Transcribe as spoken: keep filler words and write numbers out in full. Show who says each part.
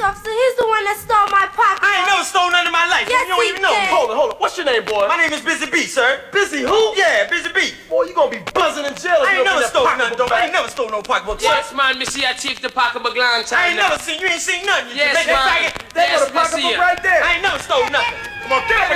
Speaker 1: officer. He's the one that stole my pocketbook.
Speaker 2: I ain't never stole nothing in my life.
Speaker 1: Yes,
Speaker 2: you don't
Speaker 1: he
Speaker 2: even know me.
Speaker 1: did.
Speaker 3: Hold on, hold on. What's your name, boy?
Speaker 2: My name is Busy B, sir.
Speaker 3: Busy who?
Speaker 2: Yeah, Busy B.
Speaker 3: Boy, you gonna be buzzing in jail if
Speaker 2: I
Speaker 3: you
Speaker 2: ain't
Speaker 3: don't
Speaker 2: never
Speaker 3: get that
Speaker 2: stole nothing,
Speaker 3: pocketbook
Speaker 2: though. I
Speaker 3: back.
Speaker 2: ain't never stole no pocketbook.
Speaker 4: Yes, man, me see a chief the pocketbook long time
Speaker 2: I ain't
Speaker 4: now.
Speaker 2: never seen, you ain't seen nothing. You
Speaker 4: Yes,
Speaker 2: Jamaican
Speaker 4: man.
Speaker 2: faggot.
Speaker 3: There
Speaker 4: Yes,
Speaker 3: go the
Speaker 4: me see
Speaker 3: pocketbook
Speaker 4: you.
Speaker 3: right there.
Speaker 2: I ain't never stole nothing.
Speaker 3: Come on, get up